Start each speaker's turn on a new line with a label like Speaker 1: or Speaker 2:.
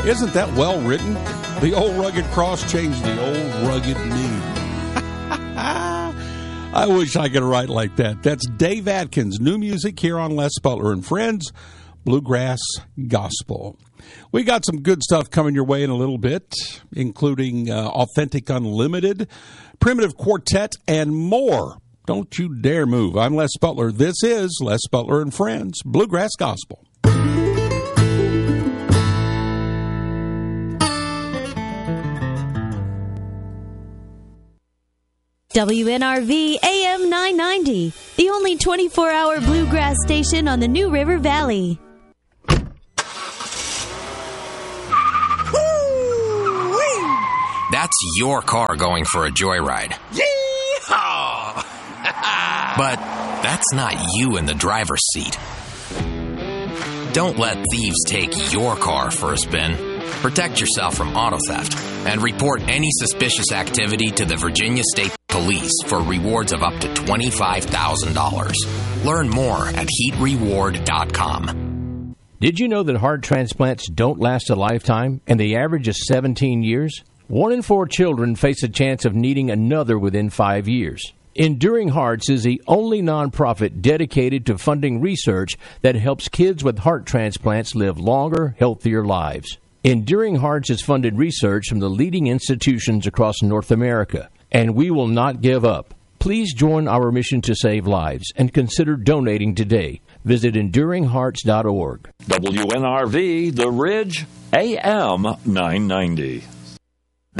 Speaker 1: Isn't that well written? The old rugged cross changed the old rugged me. I wish I could write like that. That's Dave Atkins, new music here on Les Butler and Friends, Bluegrass Gospel. We got some good stuff coming your way in a little bit, including Authentic Unlimited, Primitive Quartet, and more. Don't you dare move. I'm Les Butler. This is Les Butler and Friends, Bluegrass Gospel.
Speaker 2: WNRV AM 990, the only 24-hour bluegrass station on the New River Valley.
Speaker 3: That's your car going for a joyride. Yeehaw! But that's not you in the driver's seat. Don't let thieves take your car for a spin. Protect yourself from auto theft and report any suspicious activity to the Virginia State Police for rewards of up to $25,000. Learn more at heatreward.com.
Speaker 4: Did you know that heart transplants don't last a lifetime and the average is 17 years? 1 in 4 children face a chance of needing another within 5 years. Enduring Hearts is the only nonprofit dedicated to funding research that helps kids with heart transplants live longer, healthier lives. Enduring Hearts has funded research from the leading institutions across North America, and we will not give up. Please join our mission to save lives and consider donating today. Visit EnduringHearts.org.
Speaker 5: WNRV, The Ridge, AM 990.